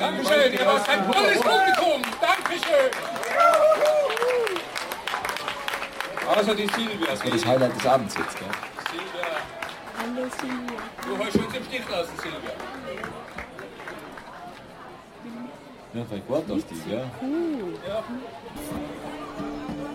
Dankeschön, ihr wart ein tolles Publikum. Dankeschön. Also die Silvia. Das war das Highlight des Abends jetzt, gell? Silvia. Hallo Silvia. Du hast uns im Stich lassen, Silvia. Ja, vielleicht wart auf die, ja. Cool. Ja.